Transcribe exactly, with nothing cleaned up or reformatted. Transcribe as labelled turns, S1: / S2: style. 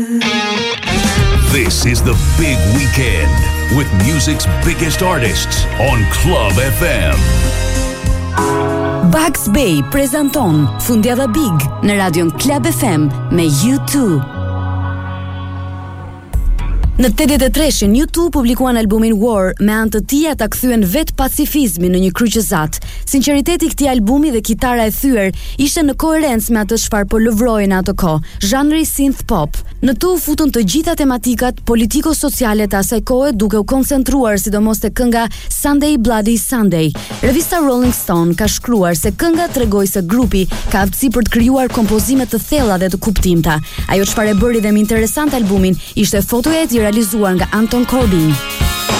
S1: This is the big weekend with music's biggest artists on Club F M.
S2: Bugs Bay prezanton Fundjava Big në radion Club F M me U two. Në tetëdhjetë e treshin, U two publikuan albumin War, me anë të tij ata kthyen vet pacifizmin në një kryqëzat. Sinqeriteti i këtij albumi dhe kitara e thyer ishte në koherencë me atë çfarë po lëvroi në atë kohë, zhanri synth pop. Në tu futën të gjitha tematikat politiko-sociale të asaj kohe, duke u koncentruar sidomos te kënga Sunday Bloody Sunday. Revista Rolling Stone ka shkruar se kënga tregoi se grupi ka aftësi për të krijuar kompozime të thella dhe të kuptimta. Ajo çfarë e bëri dhe më interesant albumin ishte fotoja e tij realizuar nga Anton Corbijn.